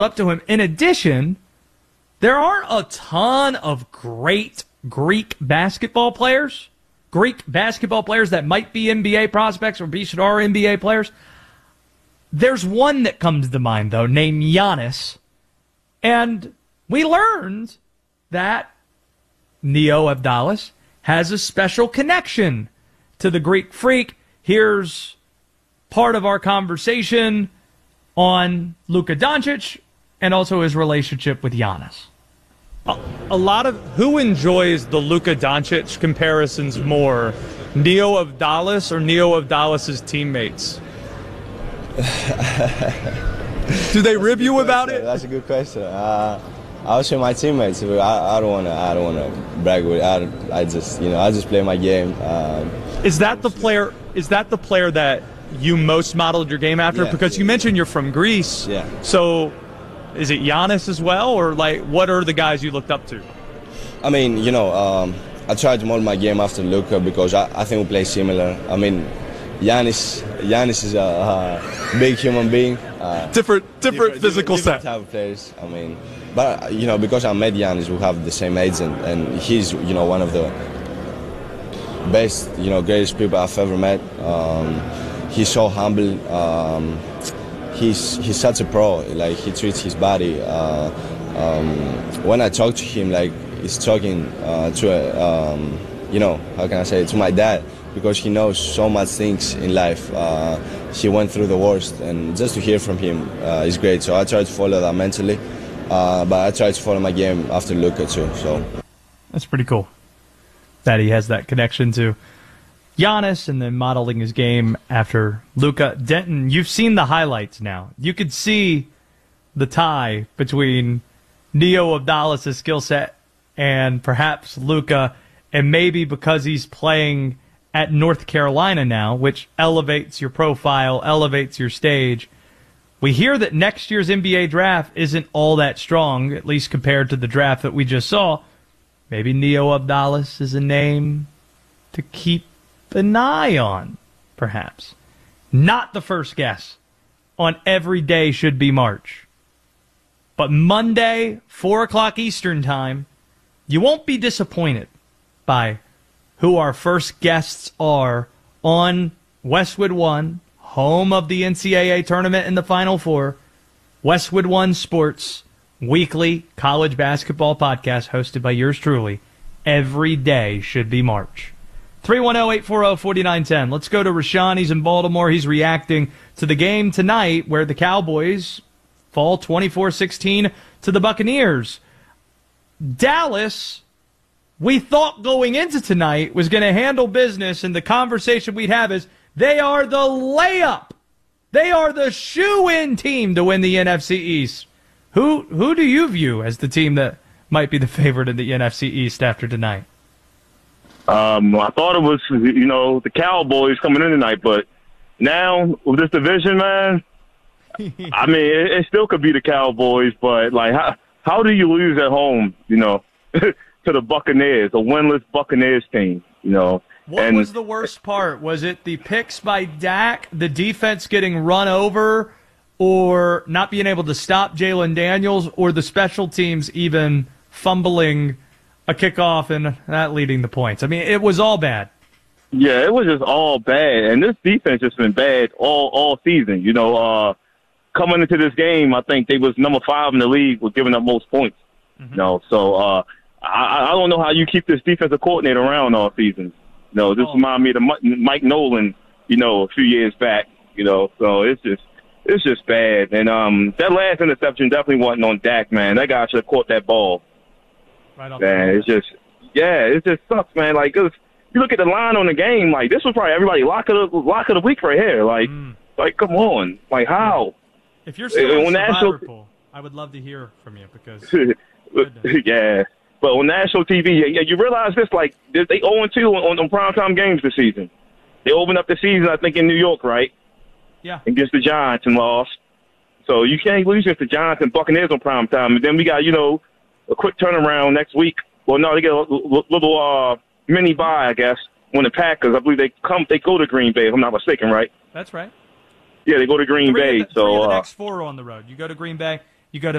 up to him. In addition, there aren't a ton of great Greek basketball players that might be NBA prospects or are NBA players. There's one that comes to mind, though, named Giannis. And we learned that Neo Abdalis has a special connection to the Greek Freak. Here's part of our conversation on Luka Doncic and also his relationship with Giannis. A lot of who enjoys the Luka Doncic comparisons more, Neo Abdalis or Neo Abdalis' teammates? Do they rib you about it? That's a good question. I would say my teammates. But I don't want to brag with. I just play my game. Is that the player? Is that the player that you most modeled your game after? Yeah, because you mentioned you're from Greece. Yeah. So, is it Giannis as well, or like what are the guys you looked up to? I mean, I tried to model my game after Luka because I think we play similar. I mean, Giannis is a big human being. Different physical set. Type of players. I mean, but because I met Giannis, we have the same age, and he's one of the best, greatest people I've ever met. He's so humble. He's such a pro. Like he treats his body. When I talk to him, like he's talking to how can I say it, to my dad, because he knows so much things in life. He went through the worst, and just to hear from him is great. So I try to follow that mentally, but I try to follow my game after Luka too. So that's pretty cool that he has that connection to Giannis and then modeling his game after Luka. Denton, you've seen the highlights now. You could see the tie between Neo Abdalis' skill set and perhaps Luka, and maybe because he's playing at North Carolina now, which elevates your profile, elevates your stage. We hear that next year's NBA draft isn't all that strong, at least compared to the draft that we just saw. Maybe Neo Abdalis is a name to keep an eye on, perhaps. Not the first guess on Every Day Should Be March. But Monday, 4 o'clock Eastern Time, you won't be disappointed by who our first guests are on Westwood One, home of the NCAA tournament in the Final Four. Westwood One Sports weekly college basketball podcast hosted by yours truly. Every Day Should Be March. 310-840-4910. Let's go to Rashawn. He's in Baltimore. He's reacting to the game tonight where the Cowboys fall 24-16 to the Buccaneers. Dallas, we thought going into tonight, was going to handle business, and the conversation we'd have is they are the layup. They are the shoe-in team to win the NFC East. Who do you view as the team that might be the favorite in the NFC East after tonight? I thought it was, the Cowboys coming in tonight, but now with this division, man, I mean, it still could be the Cowboys, but like, how do you lose at home, to the Buccaneers, a winless Buccaneers team, What was the worst part? Was it the picks by Dak, the defense getting run over, or not being able to stop Jalen Daniels, or the special teams even fumbling a kickoff and not leading the points? I mean, it was all bad. Yeah, it was just all bad. And this defense has been bad all season. Coming into this game, I think they was number 5 in the league with giving up most points. Mm-hmm. So I don't know how you keep this defensive coordinator around all season. This reminds me of Mike Nolan, a few years back. So it's just bad. And that last interception definitely wasn't on Dak, man. That guy should have caught that ball. Right off man, it just sucks, man. Like, 'cause you look at the line on the game, like this was probably everybody lock of the week right here. Like, come on, like how? If you're still on Survivor Pool, I would love to hear from you because yeah. But on national TV, you realize this, like they 0-2 on primetime games this season. They opened up the season, I think, in New York, right? Yeah. Against the Giants and lost. So you can't lose against the Giants and Buccaneers on primetime. And then we got a quick turnaround next week. Well, no, they get a little mini bye, I guess, when the Packers, I believe they go to Green Bay, if I'm not mistaken, right? That's right. Yeah, they go to Green Bay. Three of the next 4 are on the road. You go to Green Bay, You go to